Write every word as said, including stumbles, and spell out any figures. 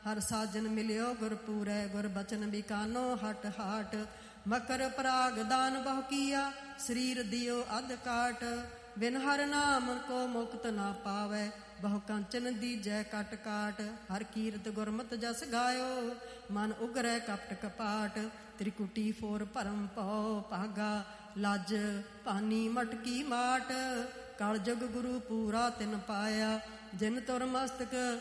ਹਰ ਸਾਜਨ ਮਿਲਿਓ ਗੁਰ ਪੂਰੈ, ਗੁਰ ਬਚਨ ਬਿਕਾਨੋ ਹਟ ਹਾਟ। ਮਕਰ ਪਰਾਗ ਦਾਨ ਬਹੁ ਕੀਆ, ਸਰੀਰ ਦਿਓ ਅਧ ਕਾਟ। ਬਿਨ ਹਰ ਨਾਮ ਕੋ ਮੁਕਤ ਨਾ ਪਾਵੈ, ਬਹੁ ਕੰਚਨ ਦੀਜੈ ਕਟ ਕਾਟ। ਹਰ ਕੀਰਤ ਗੁਰਮਤਿ ਜਸ ਗਾਇਓ, ਮਨ ਉਗਰੈ ਕਪਟ ਕਪਾਟ। ਤ੍ਰਿਕੁਟੀ ਫੋਰ ਭਰਮ ਭਉ ਭਾਗਾ, ਲੱਜ ਭਾਨੀ ਮਟਕੀ ਮਾਟ। ਕਲ ਜੁਗ ਗੁਰੂ ਪੂਰਾ ਤਿਨ ਪਾਇਆ, ਜਿਨ ਤੁਰ ਮਸਤਕ